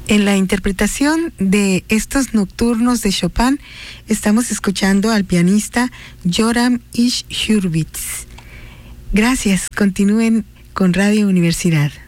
En la interpretación de estos nocturnos de Chopin, estamos escuchando al pianista Joram Ish Hurwitz. Gracias, continúen con Radio Universidad.